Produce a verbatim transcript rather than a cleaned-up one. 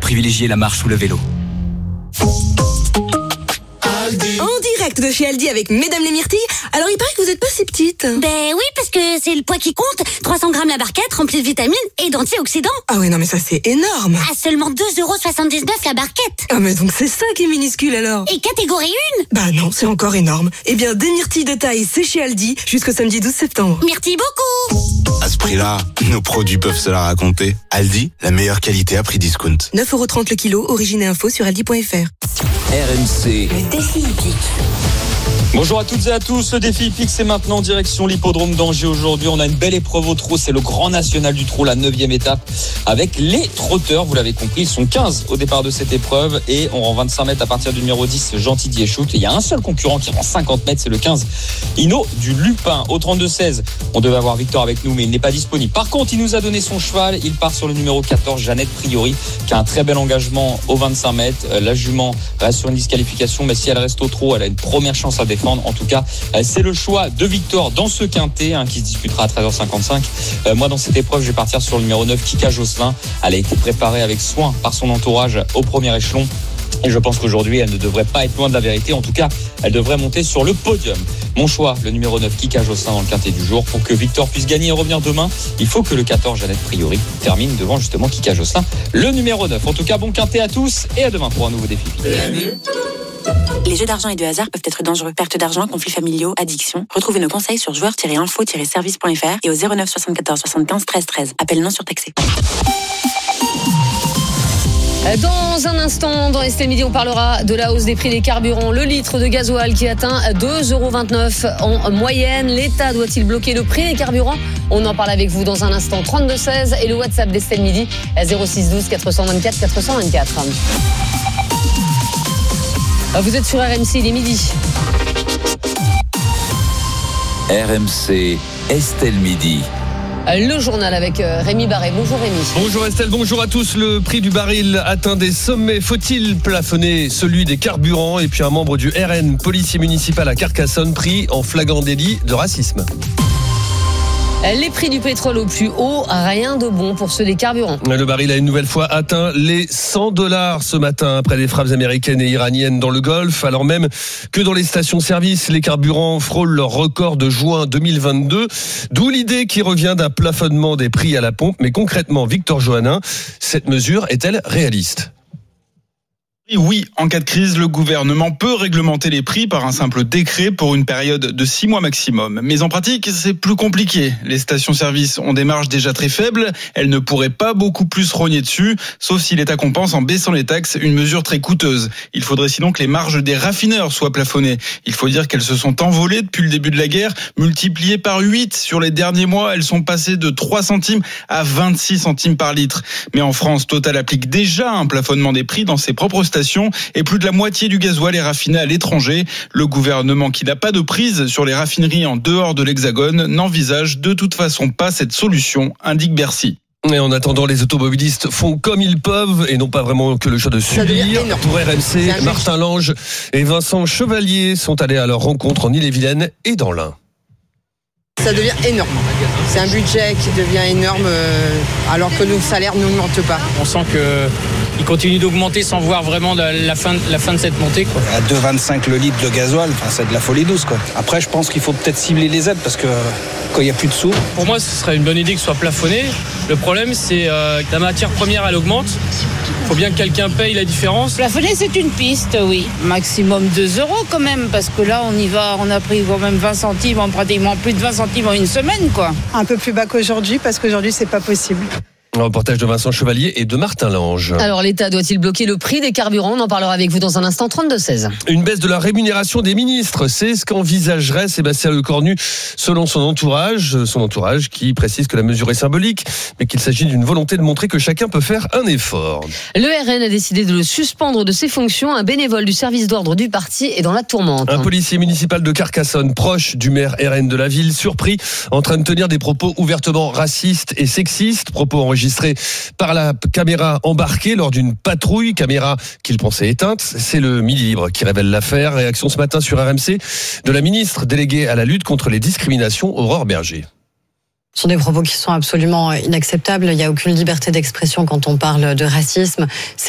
privilégier la marche ou le vélo. En direct de chez Aldi avec Mesdames les Myrtilles. Alors il paraît que vous n'êtes pas si petite. Ben oui, parce que c'est le poids qui compte. trois cents grammes la barquette, remplie de vitamines et d'antioxydants. Ah ouais, non mais ça c'est énorme. À seulement deux euros soixante-dix-neuf la barquette. Ah mais donc c'est ça qui est minuscule alors. Et catégorie un. Bah non, c'est encore énorme. Eh bien, des myrtilles de taille, c'est chez Aldi jusqu'au samedi douze septembre. Myrtilles beaucoup. À ce prix-là, nos produits peuvent se la raconter. Aldi, la meilleure qualité à prix discount. neuf euros trente le kilo, origine et info sur aldi point f r. R M C. Le défi hippique. Bonjour à toutes et à tous, le défi hippique c'est maintenant direction l'hippodrome d'Angers. Aujourd'hui on a une belle épreuve au trot, c'est le Grand National du Trot, la neuvième étape avec les trotteurs, vous l'avez compris, ils sont quinze au départ de cette épreuve et on rend vingt-cinq mètres à partir du numéro dix, Gentil Dieschout. Il y a un seul concurrent qui rend cinquante mètres, c'est le quinze, Hino du Lupin. Au trente-deux seize, on devait avoir Victor avec nous mais il n'est pas disponible. Par contre il nous a donné son cheval, il part sur le numéro quatorze, Jeannette Priori, qui a un très bel engagement au vingt-cinq mètres. La jument reste sur une disqualification mais si elle reste au trot, elle a une première chance à défendre. En tout cas, c'est le choix de Victor dans ce quintet hein, qui se disputera à treize heures cinquante-cinq. Euh, moi, dans cette épreuve, je vais partir sur le numéro neuf, Kika Josselin. Elle a été préparée avec soin par son entourage au premier échelon. Et je pense qu'aujourd'hui, elle ne devrait pas être loin de la vérité. En tout cas, elle devrait monter sur le podium. Mon choix, le numéro neuf, Kika Josselin dans le quintet du jour. Pour que Victor puisse gagner et revenir demain, il faut que le quatorze, Jeannette Priori, termine devant justement Kika Josselin, le numéro neuf. En tout cas, bon quintet à tous et à demain pour un nouveau défi. Les jeux d'argent et de hasard peuvent être dangereux. Perte d'argent, conflits familiaux, addiction. Retrouvez nos conseils sur joueurs tiret info tiret service point f r et au zéro neuf soixante-quatorze soixante-quinze treize treize. Appel non surtaxé. Dans un instant, dans Estelle Midi, on parlera de la hausse des prix des carburants. Le litre de gasoil qui atteint deux euros vingt-neuf en moyenne. L'État doit-il bloquer le prix des carburants? On en parle avec vous dans un instant. trente-deux seize et le WhatsApp d'Estelle Midi, zéro six douze quatre cent vingt-quatre quatre cent vingt-quatre. Vous êtes sur R M C, il est midi. R M C, Estelle Midi. Le journal avec Rémi Barré. Bonjour Rémi. Bonjour Estelle, bonjour à tous. Le prix du baril atteint des sommets. Faut-il plafonner celui des carburants? Et puis un membre du R N, policier municipal à Carcassonne, pris en flagrant délit de racisme. Les prix du pétrole au plus haut, rien de bon pour ceux des carburants. Le baril a une nouvelle fois atteint les cent dollars ce matin après des frappes américaines et iraniennes dans le Golfe, alors même que dans les stations-service, les carburants frôlent leur record de juin deux mille vingt-deux. D'où l'idée qui revient d'un plafonnement des prix à la pompe. Mais concrètement, Victor Johannin, cette mesure est-elle réaliste ? Oui, en cas de crise, le gouvernement peut réglementer les prix par un simple décret pour une période de six mois maximum. Mais en pratique, c'est plus compliqué. Les stations-service ont des marges déjà très faibles. Elles ne pourraient pas beaucoup plus rogner dessus, sauf si l'État compense en baissant les taxes, une mesure très coûteuse. Il faudrait sinon que les marges des raffineurs soient plafonnées. Il faut dire qu'elles se sont envolées depuis le début de la guerre, multipliées par huit sur les derniers mois. Elles sont passées de trois centimes à vingt-six centimes par litre. Mais en France, Total applique déjà un plafonnement des prix dans ses propres stations. Et plus de la moitié du gasoil est raffiné à l'étranger. Le gouvernement, qui n'a pas de prise sur les raffineries en dehors de l'Hexagone, n'envisage de toute façon pas cette solution, indique Bercy. Et en attendant, les automobilistes font comme ils peuvent et non pas vraiment que le choix de subir. Pour R M C, Martin Lange et Vincent Chevalier sont allés à leur rencontre en Ille-et-Vilaine et dans l'Ain. Ça devient énorme. C'est un budget qui devient énorme euh, alors que nos salaires n'augmentent pas. On sent qu'il continue d'augmenter sans voir vraiment la, la, fin, la fin de cette montée, quoi. À deux virgule vingt-cinq le litre de gasoil, enfin, c'est de la folie douce, quoi. Après, je pense qu'il faut peut-être cibler les aides parce que quand il n'y a plus de sous. Pour moi, ce serait une bonne idée que ce soit plafonné. Le problème, c'est euh, que la matière première, elle augmente. Il faut bien que quelqu'un paye la différence. Plafonner, c'est une piste, oui. Maximum deux euros quand même, parce que là, on y va, on a pris quand même vingt centimes, pratiquement plus de vingt centimes en une semaine, quoi. Un peu plus bas qu'aujourd'hui, parce qu'aujourd'hui, c'est pas possible. Un reportage de Vincent Chevalier et de Martin Lange. Alors l'État doit-il bloquer le prix des carburants? On en parlera avec vous dans un instant. Trente-deux seize. Une baisse de la rémunération des ministres, c'est ce qu'envisagerait Sébastien Lecornu selon son entourage. Son entourage qui précise que la mesure est symbolique, mais qu'il s'agit d'une volonté de montrer que chacun peut faire un effort. Le R N a décidé de le suspendre de ses fonctions. Un bénévole du service d'ordre du parti est dans la tourmente. Un policier municipal de Carcassonne, proche du maire R N de la ville, surpris en train de tenir des propos ouvertement racistes et sexistes, propos enregistrés par la caméra embarquée lors d'une patrouille, caméra qu'il pensait éteinte. C'est le Midi Libre qui révèle l'affaire. Réaction ce matin sur R M C de la ministre déléguée à la lutte contre les discriminations, Aurore Berger. Ce sont des propos qui sont absolument inacceptables. Il n'y a aucune liberté d'expression quand on parle de racisme.